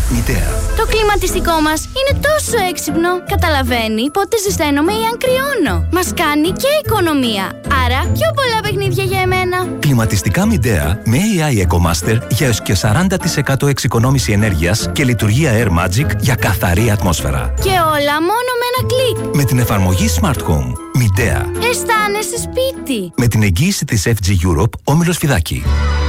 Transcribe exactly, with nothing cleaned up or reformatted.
Μητέα. Το κλιματιστικό μας είναι τόσο έξυπνο. Καταλαβαίνει πότε ζεσταίνομαι ή αν κρυώνω. Μας κάνει και οικονομία. Άρα πιο πολλά παιχνίδια για εμένα. Κλιματιστικά Μητέα με έι άι EcoMaster για έως και σαράντα τοις εκατό εξοικονόμηση ενέργειας και λειτουργία Air Magic για καθαρή ατμόσφαιρα. Και όλα μόνο με ένα κλικ. Με την εφαρμογή Smart Home. Μητέα. Αισθάνεσαι σπίτι. Με την εγγύηση της εφ τζι Europe, Όμιλος Φιδάκη.